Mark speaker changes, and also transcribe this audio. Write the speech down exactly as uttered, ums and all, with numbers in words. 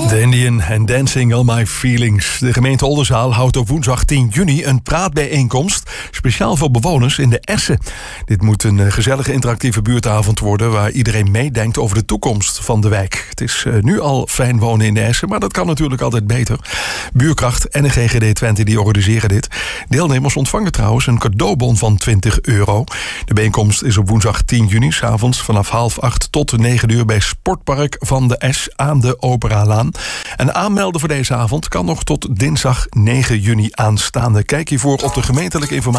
Speaker 1: The Indian and Dancing All My Feelings. De gemeente Oldenzaal houdt op woensdag tien juni een praatbijeenkomst, speciaal voor bewoners in de Essen. Dit moet een gezellige interactieve buurtavond worden waar iedereen meedenkt over de toekomst van de wijk. Het is nu al fijn wonen in de Essen, maar dat kan natuurlijk altijd beter. Buurkracht en de G G D Twente die organiseren dit. Deelnemers ontvangen trouwens een cadeaubon van twintig euro. De bijeenkomst is op woensdag tien juni, 's avonds vanaf half acht tot negen uur bij Sportpark Van de Es aan de Operalaan. En aanmelden voor deze avond kan nog tot dinsdag negen juni aanstaande. Kijk hiervoor op de gemeentelijke informatie.